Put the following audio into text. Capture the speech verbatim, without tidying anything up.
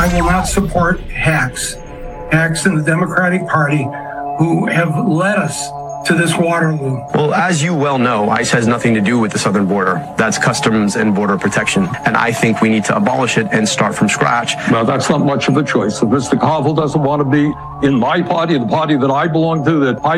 I will not support hacks, hacks in the Democratic Party who have led us to this Waterloo. Well, as you well know, ICE has nothing to do with the southern border. That's Customs and Border Protection. And I think we need to abolish it and start from scratch. Well, that's not much of a choice. If Mister Koval doesn't want to be in my party, the party that I belong to, that I